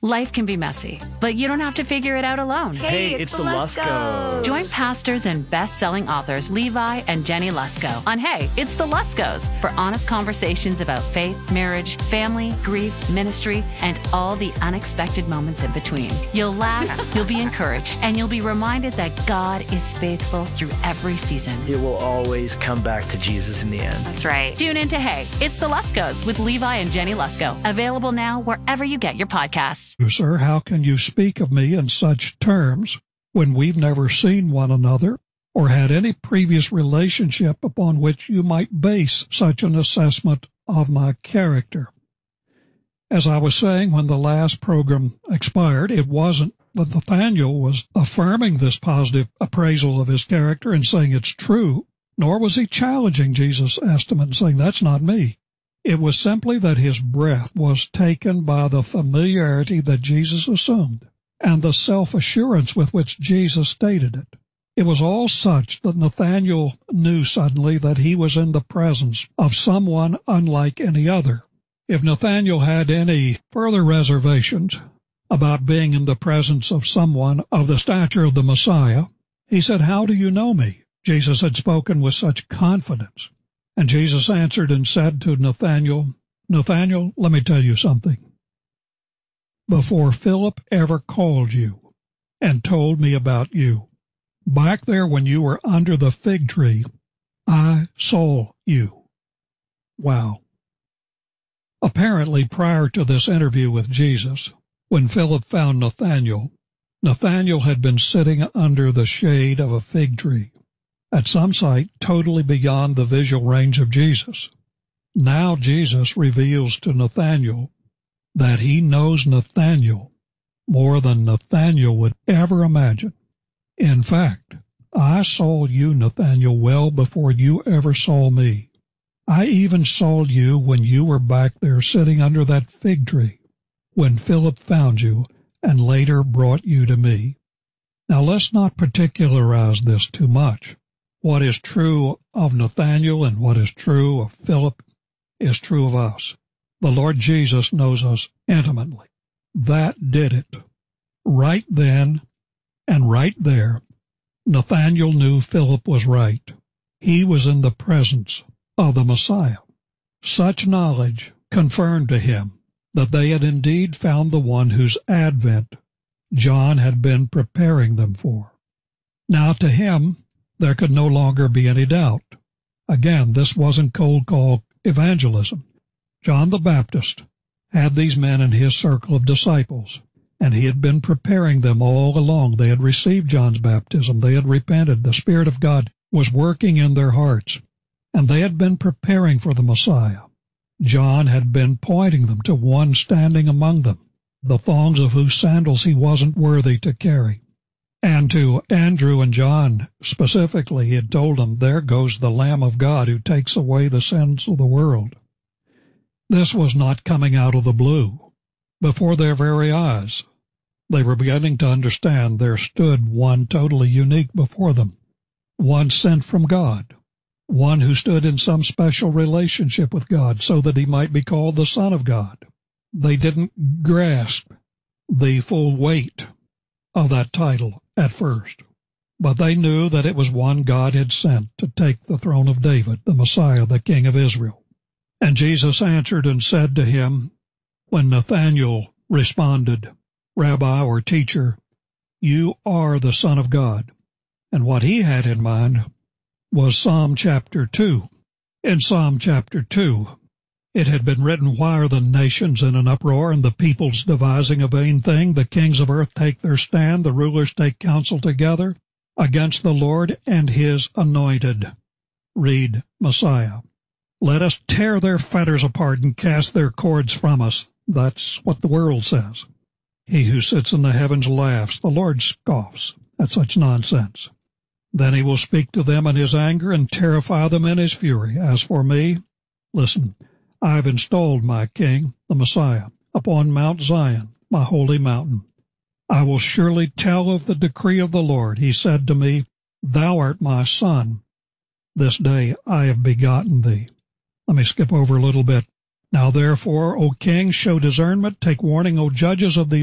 Life can be messy, but you don't have to figure it out alone. Hey, it's the Luskos. Join pastors and best-selling authors Levi and Jenny Lusko on Hey, it's the Luskos for honest conversations about faith, marriage, family, grief, ministry, and all the unexpected moments in between. You'll laugh, you'll be encouraged, and you'll be reminded that God is faithful through every season. It will always come back to Jesus in the end. That's right. Tune in to Hey, it's the Luskos with Levi and Jenny Lusko. Available now wherever you get your podcasts. Sir, how can you speak of me in such terms when we've never seen one another or had any previous relationship upon which you might base such an assessment of my character? As I was saying when the last program expired, it wasn't that Nathaniel was affirming this positive appraisal of his character and saying it's true, nor was he challenging Jesus' estimate and saying that's not me. It was simply that his breath was taken by the familiarity that Jesus assumed and the self-assurance with which Jesus stated it. It was all such that Nathanael knew suddenly that he was in the presence of someone unlike any other. If Nathanael had any further reservations about being in the presence of someone of the stature of the Messiah, he said, "How do you know me?" Jesus had spoken with such confidence. And Jesus answered and said to Nathanael, "Nathanael, let me tell you something. Before Philip ever called you and told me about you, back there when you were under the fig tree, I saw you." Wow. Apparently, prior to this interview with Jesus, when Philip found Nathanael, Nathanael had been sitting under the shade of a fig tree, at some site totally beyond the visual range of Jesus. Now Jesus reveals to Nathanael that he knows Nathanael more than Nathanael would ever imagine. In fact, I saw you, Nathanael, well before you ever saw me. I even saw you when you were back there sitting under that fig tree, when Philip found you and later brought you to me. Now let's not particularize this too much. What is true of Nathanael and what is true of Philip is true of us. The Lord Jesus knows us intimately. That did it. Right then and right there, Nathanael knew Philip was right. He was in the presence of the Messiah. Such knowledge confirmed to him that they had indeed found the one whose advent John had been preparing them for. Now to him, there could no longer be any doubt. Again, this wasn't cold call evangelism. John the Baptist had these men in his circle of disciples, and he had been preparing them all along. They had received John's baptism. They had repented. The Spirit of God was working in their hearts, and they had been preparing for the Messiah. John had been pointing them to one standing among them, the thongs of whose sandals he wasn't worthy to carry. And to Andrew and John specifically, he had told them, "There goes the Lamb of God who takes away the sins of the world." This was not coming out of the blue. Before their very eyes, they were beginning to understand there stood one totally unique before them, one sent from God, one who stood in some special relationship with God so that he might be called the Son of God. They didn't grasp the full weight of that title at first, but they knew that it was one God had sent to take the throne of David, the Messiah, the King of Israel. And Jesus answered and said to him, when Nathanael responded, "Rabbi," or teacher, "you are the Son of God." And what he had in mind was Psalm chapter 2. In Psalm chapter 2, it had been written, "Why are the nations in an uproar, and the peoples devising a vain thing? The kings of earth take their stand, the rulers take counsel together against the Lord and his anointed." Read Messiah. "Let us tear their fetters apart and cast their cords from us." That's what the world says. He who sits in the heavens laughs. The Lord scoffs at such nonsense. Then he will speak to them in his anger and terrify them in his fury. As for me, listen, I have installed my King, the Messiah, upon Mount Zion, my holy mountain. I will surely tell of the decree of the Lord. He said to me, "Thou art my son. This day I have begotten thee." Let me skip over a little bit. "Now therefore, O king, show discernment, take warning, O judges of the